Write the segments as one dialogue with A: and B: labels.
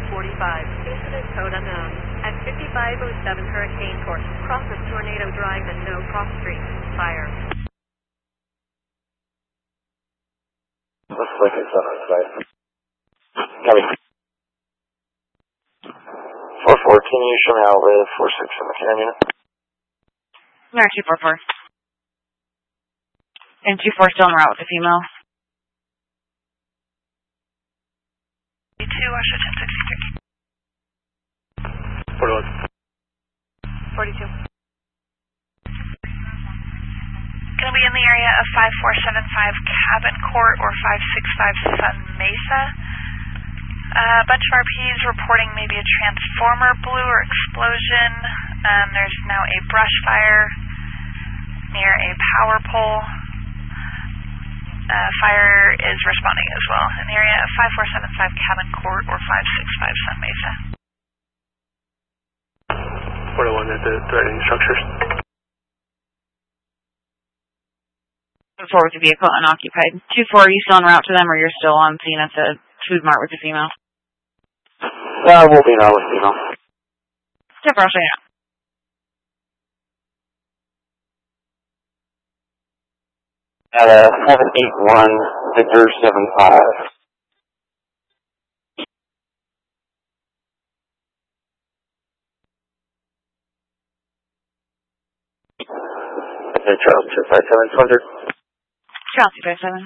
A: Incident code unknown. At 5507 Hurricane Court. Cross of Tornado Drive and no cross street. Fire.
B: Looks like it's on our side. Copy. 4-4, can you show me out with 4-6 in the cam unit?
C: No, 244. And 2-4 still en route with the female.
D: 2, Washington 63.
B: 41.
D: 42. Going to be in the area of 5475 Cabin Court or 565 Sun Mesa. A bunch of RPs reporting maybe a transformer blew or explosion. There's now a brush fire near a power pole. Fire is responding as well in the area of 5475 Cabin Court or 565 Sun Mesa.
B: 41 at the threatening structures.
C: 4 with the vehicle unoccupied. 2-4, are you still en route to them or you're still on scene at the food mart with the female?
B: We'll be now with female.
C: 2-4, I'll show you now.
B: At 781 Victor 75. Okay, Charles 257
C: Charles 257.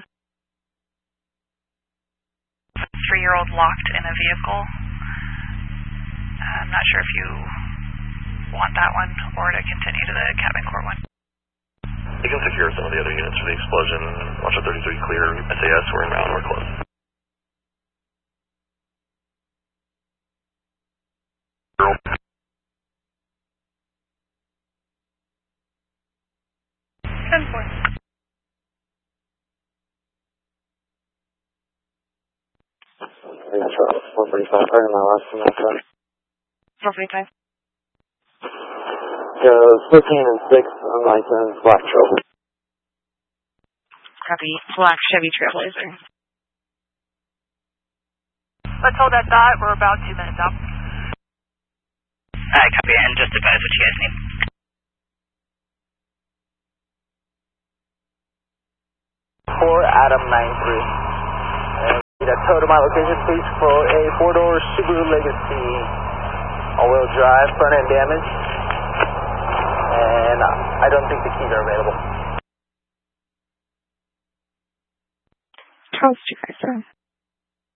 D: 3-year-old locked in a vehicle. I'm not sure if you want that one or to continue to the Cabin Court one.
B: You can secure some of the other units for the explosion. Watch out 33 clear. SAS, we're in round, we're close. Yeah, Charles, 445, pardon my last from that side.
C: 445.
B: Goes 15 and 6 on license, Black Trailblazer.
C: Copy. Black Chevy Trailblazer.
D: Let's hold that thought. We're about 2 minutes out.
E: Alright, copy, and just advise what you guys need.
B: 4 Adam 93. Need a tow to my location, please, for a 4-door Subaru Legacy. All-wheel drive, front end damage. And I don't think the keys are available.
C: Charles 257.